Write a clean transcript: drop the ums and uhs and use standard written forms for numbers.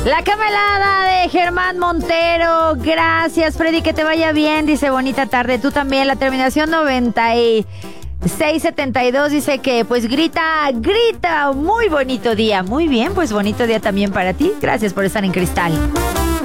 La camelada de Germán Montero. Gracias, Freddy, que te vaya bien. Dice, bonita tarde. Tú también. La terminación 9672 dice que, pues, grita. Muy bonito día. Muy bien, pues bonito día también para ti. Gracias por estar en Cristal.